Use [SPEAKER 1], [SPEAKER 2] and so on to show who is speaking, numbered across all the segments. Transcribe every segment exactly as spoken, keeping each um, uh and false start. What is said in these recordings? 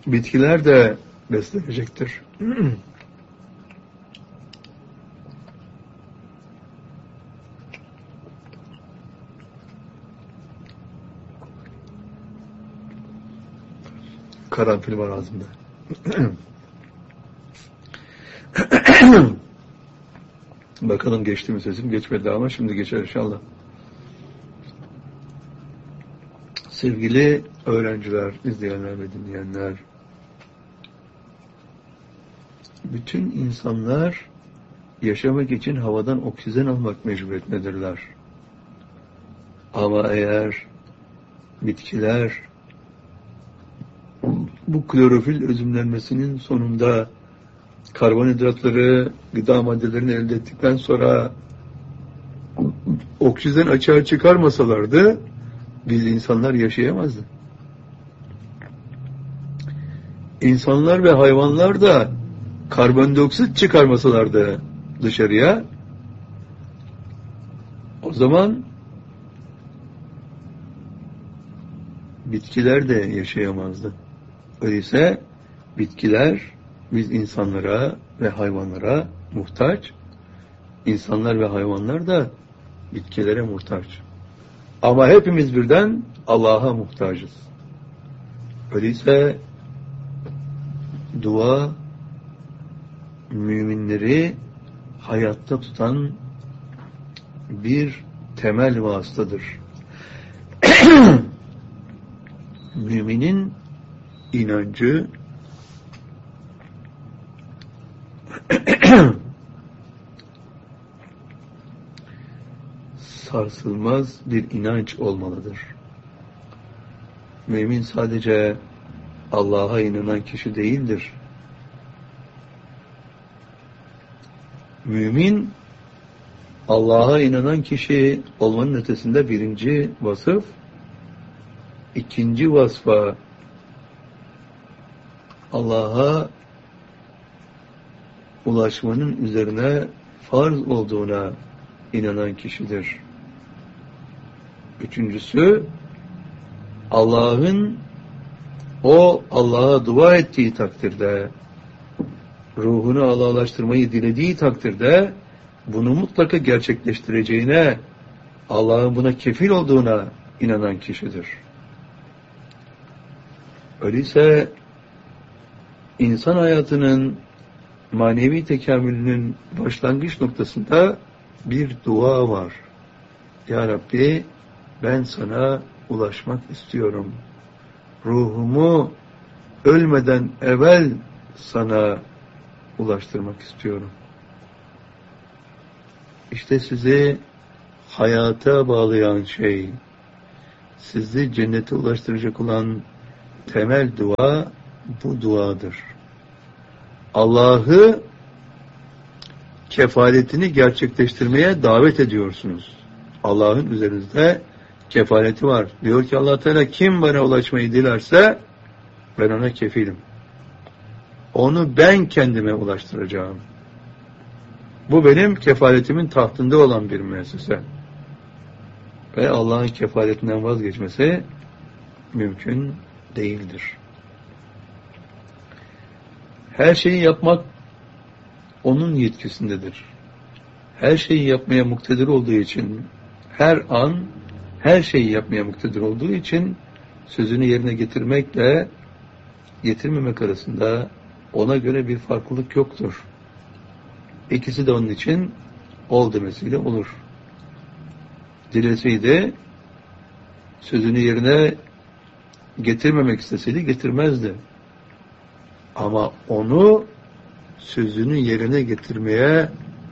[SPEAKER 1] bitkiler de beslenecektir. Karanfil var ağzımda. Bakalım geçti mi sesim? Geçmedi ama şimdi geçer inşallah. Sevgili öğrenciler, izleyenler ve dinleyenler, bütün insanlar yaşamak için havadan oksijen almak mecburiyetindedirler. Ama eğer bitkiler bu klorofil özümlenmesinin sonunda karbonhidratları, gıda maddelerini elde ettikten sonra oksijen açığa çıkarmasalardı biz insanlar yaşayamazdı. İnsanlar ve hayvanlar da karbondioksit çıkarmasalardı dışarıya, o zaman bitkiler de yaşayamazdı. Öyleyse bitkiler biz insanlara ve hayvanlara muhtaç, insanlar ve hayvanlar da bitkilere muhtaç. Ama hepimiz birden Allah'a muhtacız. Öyleyse dua müminleri hayatta tutan bir temel vasıtadır. Müminin inancı sarsılmaz bir inanç olmalıdır. Mümin sadece Allah'a inanan kişi değildir. Mümin, Allah'a inanan kişi olmanın ötesinde birinci vasıf, ikinci vasfa Allah'a ulaşmanın üzerine farz olduğuna inanan kişidir. Üçüncüsü, Allah'ın o Allah'a dua ettiği takdirde, ruhunu Allah'laştırmayı dilediği takdirde bunu mutlaka gerçekleştireceğine, Allah'ın buna kefil olduğuna inanan kişidir. Öyleyse insan hayatının manevi tekamülünün başlangıç noktasında bir dua var. Ya Rabbi, ben sana ulaşmak istiyorum. Ruhumu ölmeden evvel sana ulaştırmak istiyorum. İşte sizi hayata bağlayan şey, sizi cennete ulaştıracak olan temel dua bu duadır. Allah'ı kefaletini gerçekleştirmeye davet ediyorsunuz. Allah'ın üzerinizde kefaleti var. Diyor ki Allah Teala, kim bana ulaşmayı dilerse ben ona kefilim. Onu ben kendime ulaştıracağım. Bu benim kefaletimin tahtında olan bir müessese. Ve Allah'ın kefaletinden vazgeçmesi mümkün değildir. Her şeyi yapmak onun yetkisindedir. Her şeyi yapmaya muktedir olduğu için, her an her şeyi yapmaya muktedir olduğu için sözünü yerine getirmekle getirmemek arasında ona göre bir farklılık yoktur. İkisi de onun için ol demesiyle olur. Dileseydi, sözünü yerine getirmemek isteseydi getirmezdi. Ama onu sözünü yerine getirmeye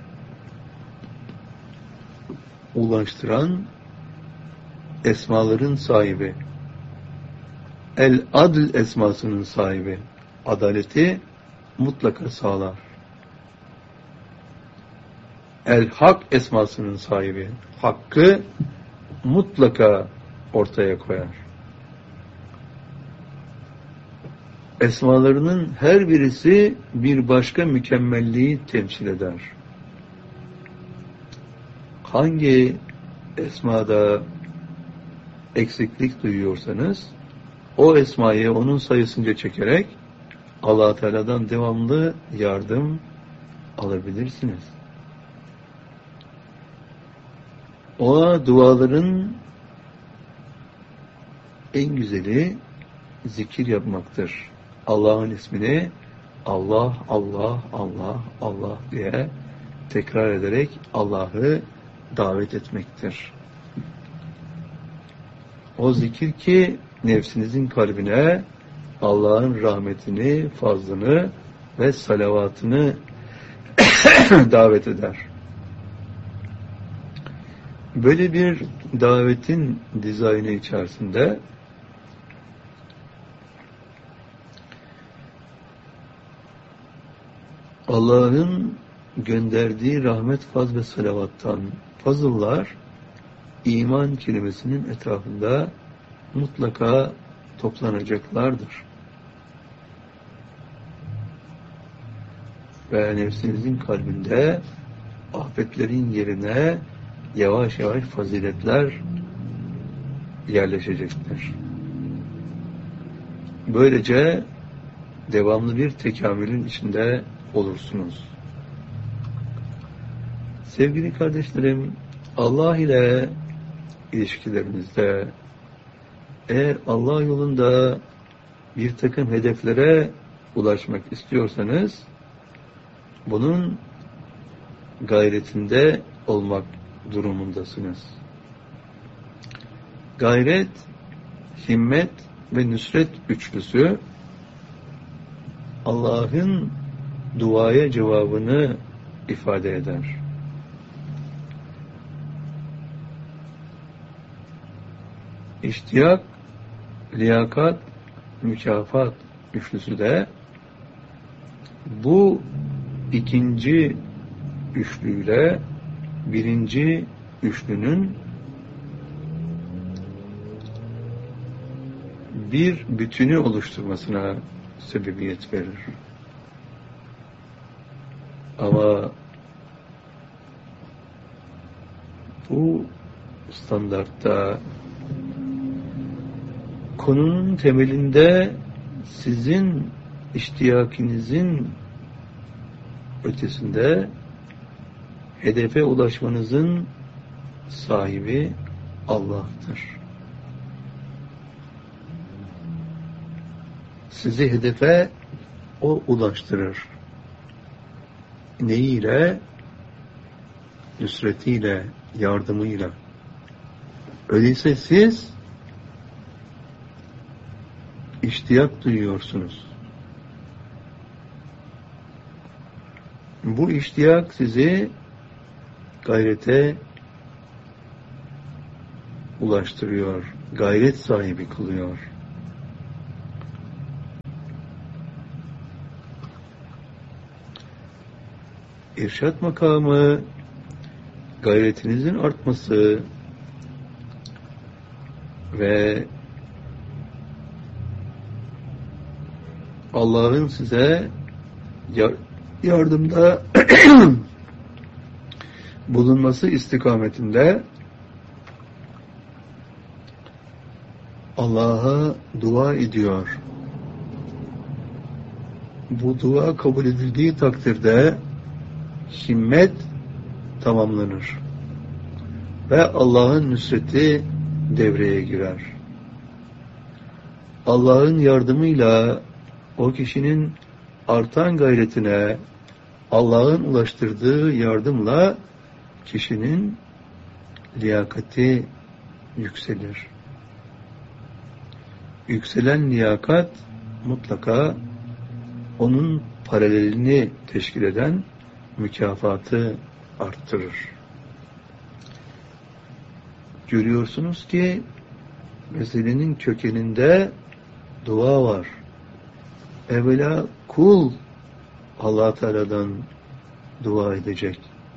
[SPEAKER 1] ulaştıran esmaların sahibi, El-Adl esmasının sahibi, adaleti mutlaka sağlar. El-Hak esmasının sahibi, hakkı mutlaka ortaya koyar. Esmalarının her birisi bir başka mükemmelliği temsil eder. Hangi esmada eksiklik duyuyorsanız, o esmayı onun sayısınca çekerek Allah Teala'dan devamlı yardım alabilirsiniz. O duaların en güzeli zikir yapmaktır. Allah'ın ismini Allah, Allah, Allah, Allah diye tekrar ederek Allah'ı davet etmektir. O zikir ki nefsinizin kalbine Allah'ın rahmetini, fazlını ve salavatını davet eder. Böyle bir davetin dizaynı içerisinde Allah'ın gönderdiği rahmet, faz ve salavattan fazıllar iman kelimesinin etrafında mutlaka toplanacaklardır. Ve nefsinizin kalbinde afetlerin yerine yavaş yavaş faziletler yerleşecektir. Böylece devamlı bir tekamülün içinde olursunuz. Sevgili kardeşlerim, Allah ile ilişkilerinizde eğer Allah yolunda bir takım hedeflere ulaşmak istiyorsanız bunun gayretinde olmak durumundasınız. Gayret, himmet ve nusret üçlüsü Allah'ın duaya cevabını ifade eder. İştiyak, liyakat, mükafat üçlüsü de bu ikinci üçlüyle birinci üçlünün bir bütünü oluşturmasına sebebiyet verir. Ama bu standartta konunun temelinde sizin iştiyakinizin ötesinde hedefe ulaşmanızın sahibi Allah'tır. Sizi hedefe O ulaştırır. Neyiyle? Nusretiyle, yardımıyla. Öyleyse siz iştiyak duyuyorsunuz. Bu iştiyak sizi gayrete ulaştırıyor, gayret sahibi kılıyor. İrşad makamı, gayretinizin artması ve Allah'ın size yardımda bulunması istikametinde Allah'a dua ediyor. Bu dua kabul edildiği takdirde himmet tamamlanır ve Allah'ın nusreti devreye girer. Allah'ın yardımıyla o kişinin artan gayretine Allah'ın ulaştırdığı yardımla kişinin liyakati yükselir. Yükselen liyakat mutlaka onun paralelini teşkil eden mükafatı arttırır. Görüyorsunuz ki meselenin kökeninde dua var. Evvela kul Allah Teala'dan dua edecek.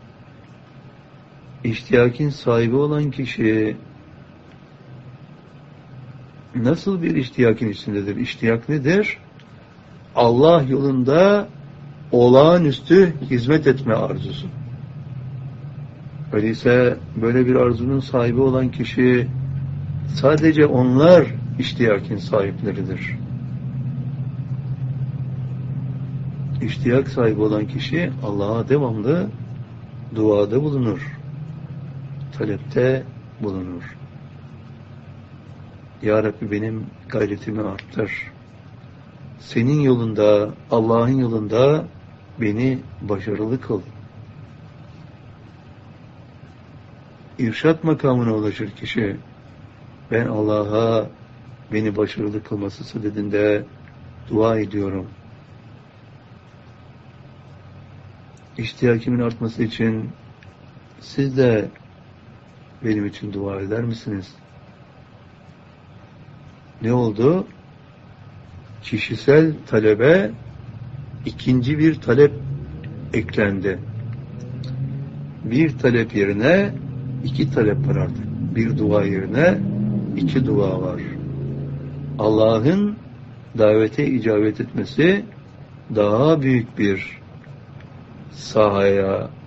[SPEAKER 1] İştiyakin sahibi olan kişi nasıl bir iştiyakin içindedir? İştiyak nedir? Allah yolunda olağanüstü hizmet etme arzusu. Öyleyse böyle bir arzunun sahibi olan kişi sadece onlar iştiyakin sahipleridir. İştiyak sahibi olan kişi Allah'a devamlı duada bulunur. Talepte bulunur. Ya Rabbi benim gayretimi arttır. Senin yolunda, Allah'ın yolunda beni başarılı kıl. İrşat makamına ulaşır kişi. Ben Allah'a beni başarılı kılması sadedinde dua ediyorum. İştiyakimin artması için siz de benim için dua eder misiniz? Ne oldu? Kişisel talebe ikinci bir talep eklendi. Bir talep yerine iki talep var artık. Bir dua yerine iki dua var. Allah'ın davete icabet etmesi daha büyük bir sahaya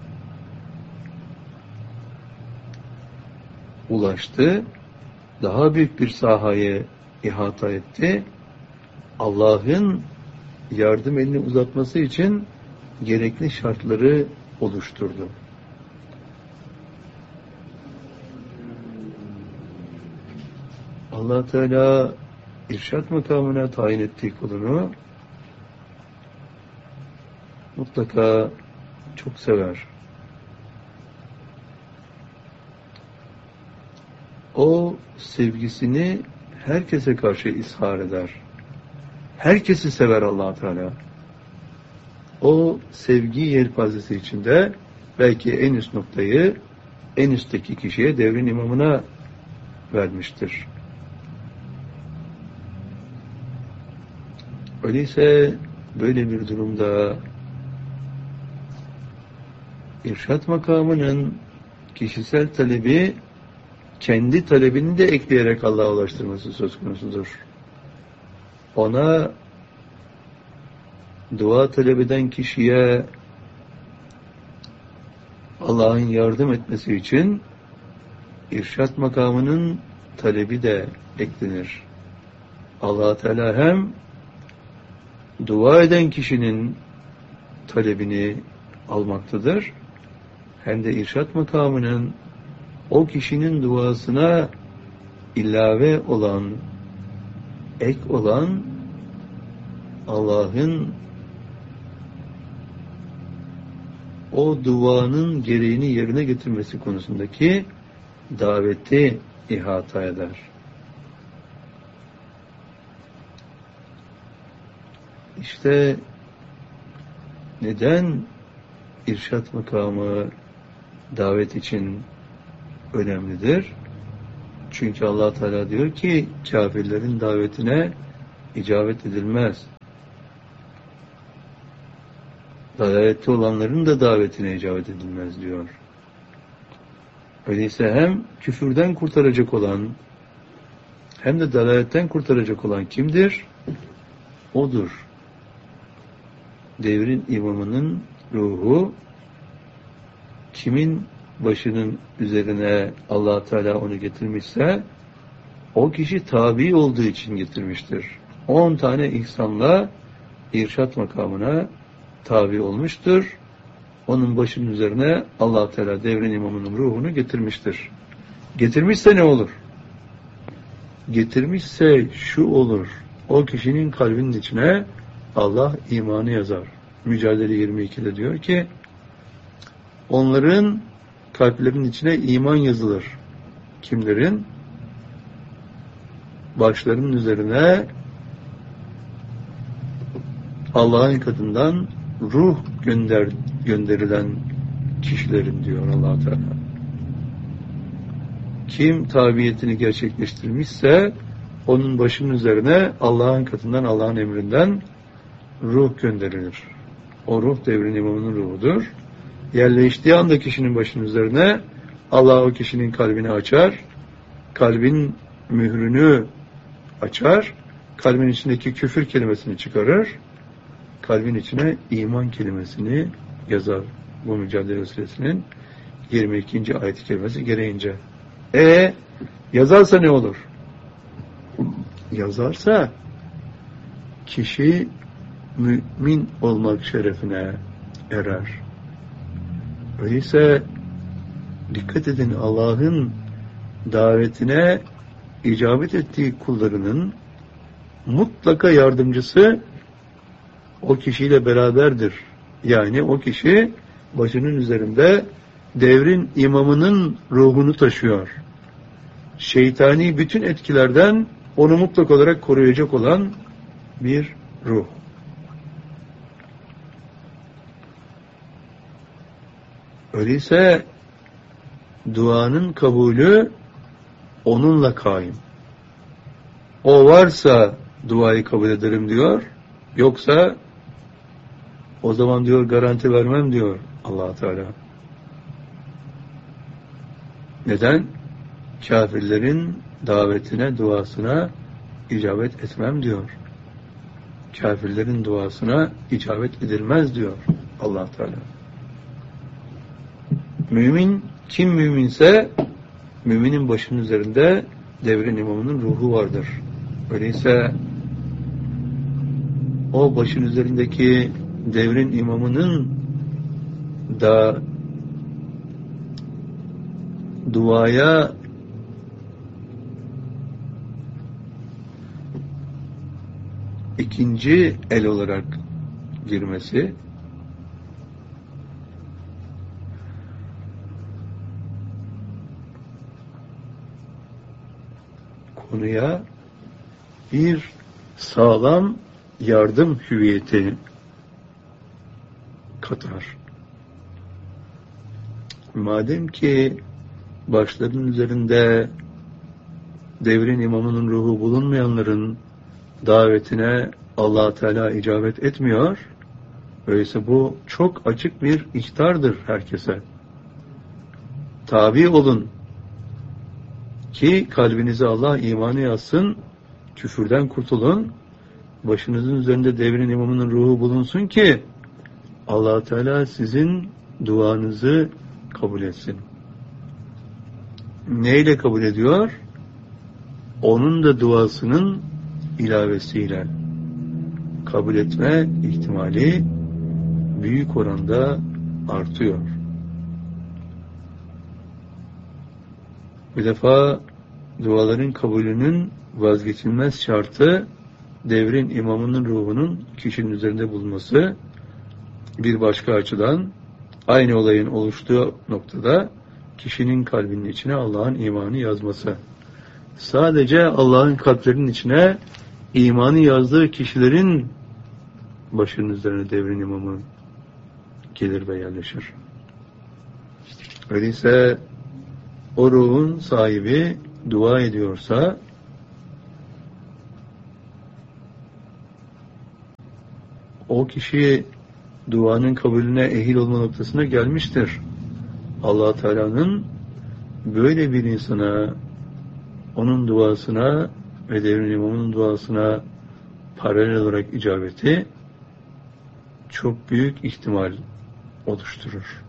[SPEAKER 1] ulaştı. Daha büyük bir sahayı ihata etti. Allah'ın yardım elini uzatması için gerekli şartları oluşturdu. Allah Teala irşat makamına tayin ettiği kulunu mutlaka çok sever. O sevgisini herkese karşı ishar eder. Herkesi sever Allah Teala. O sevgi yelpazesi içinde belki en üst noktayı en üstteki kişiye, devrin imamına vermiştir. Öyleyse böyle bir durumda irşat makamının kişisel talebi kendi talebini de ekleyerek Allah'a ulaştırması söz konusudur. Ona dua talep eden kişiye Allah'ın yardım etmesi için irşat makamının talebi de eklenir. Allah Teala hem dua eden kişinin talebini almaktadır, hem de irşat makamının o kişinin duasına ilave olan, ek olan Allah'ın o duanın gereğini yerine getirmesi konusundaki daveti ihata eder. İşte neden irşat makamı davet için önemlidir? Çünkü Allah Teala diyor ki kafirlerin davetine icabet edilmez. Dalalette olanların da davetine icabet edilmez diyor. Öyleyse hem küfürden kurtaracak olan hem de dalaletten kurtaracak olan kimdir? Odur. Devrin imamının ruhu, kimin başının üzerine Allah Teala onu getirmişse o kişi tabi olduğu için getirmiştir. On tane ihsanla irşat makamına tabi olmuştur. Onun başının üzerine Allah Teala devrin imamının ruhunu getirmiştir. Getirmişse ne olur? Getirmişse şu olur. O kişinin kalbinin içine Allah imanı yazar. Mücadele yirmi ikide diyor ki onların kalplerinin içine iman yazılır. Kimlerin? Başlarının üzerine Allah'ın katından ruh gönder, gönderilen kişilerin diyor Allah Teala. Kim tabiyetini gerçekleştirmişse onun başının üzerine Allah'ın katından, Allah'ın emrinden ruh gönderilir. O ruh devrin imamının ruhudur. Yerleştiği anda kişinin başının üzerine Allah o kişinin kalbini açar, kalbin mührünü açar, kalbin içindeki küfür kelimesini çıkarır, kalbin içine iman kelimesini yazar. Bu Mücadele Suresinin yirmi ikinci ayet-i kerimesi gereğince. E yazarsa ne olur? Yazarsa kişi mümin olmak şerefine erer. Öyleyse dikkat edin, Allah'ın davetine icabet ettiği kullarının mutlaka yardımcısı o kişiyle beraberdir. Yani o kişi başının üzerinde devrin imamının ruhunu taşıyor. Şeytani bütün etkilerden onu mutlak olarak koruyacak olan bir ruh. Öyleyse duanın kabulü onunla kaim. O varsa duayı kabul ederim diyor. Yoksa o zaman diyor garanti vermem diyor Allah Teala. Neden? Kafirlerin davetine, duasına icabet etmem diyor. Kafirlerin duasına icabet edilmez diyor Allah Teala. Mümin, kim müminse müminin başının üzerinde devrin imamının ruhu vardır. Öyleyse o başın üzerindeki devrin imamının da duaya ikinci el olarak girmesi, konuya bir sağlam yardım hüviyeti katar. Madem ki başlarının üzerinde devrin imamının ruhu bulunmayanların davetine Allah Teala icabet etmiyor, öyleyse bu çok açık bir ihtardır herkese. Tabi olun ki kalbinize Allah imanı yazsın, küfürden kurtulun, başınızın üzerinde devrin imamının ruhu bulunsun ki Allah Teala sizin duanızı kabul etsin. Neyle kabul ediyor? Onun da duasının ilavesiyle. Kabul etme ihtimali büyük oranda artıyor. Bir defa duaların kabulünün vazgeçilmez şartı devrin imamının ruhunun kişinin üzerinde bulunması. Bir başka açıdan aynı olayın oluştuğu noktada kişinin kalbinin içine Allah'ın imanı yazması. Sadece Allah'ın kalplerinin içine imanı yazdığı kişilerin başının üzerine devrin imamı gelir ve yerleşir. Öyleyse o ruhun sahibi dua ediyorsa o kişi duanın kabulüne ehil olma noktasına gelmiştir. Allah Teala'nın böyle bir insana, onun duasına ve devrin imamının duasına paralel olarak icabeti çok büyük ihtimal oluşturur.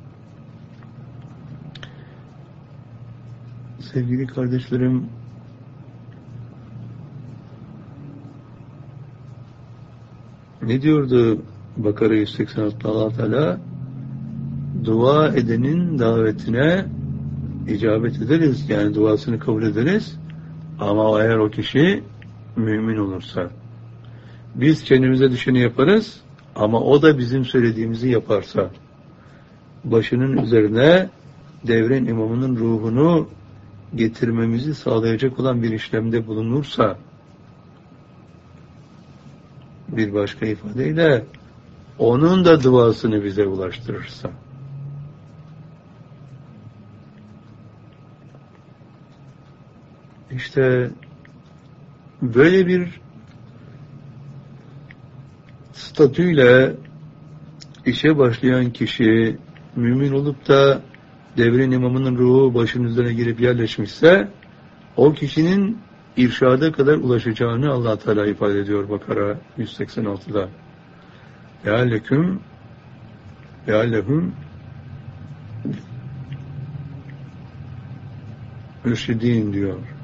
[SPEAKER 1] Sevgili kardeşlerim, ne diyordu Bakara yüz seksen altıda Allah Teala? Dua edenin davetine icabet ederiz. Yani duasını kabul ederiz. Ama eğer o kişi mümin olursa. Biz kendimize düşeni yaparız. Ama o da bizim söylediğimizi yaparsa. Başının üzerine devrin imamının ruhunu getirmemizi sağlayacak olan bir işlemde bulunursa, bir başka ifadeyle onun da duasını bize ulaştırırsa, işte böyle bir statüyle işe başlayan kişi mümin olup da devrin imamının ruhu başının üzerine girip yerleşmişse o kişinin irşada kadar ulaşacağını Allah Teala ifade ediyor Bakara yüz seksen altıda. Lealleküm leallehum mürşidin diyor.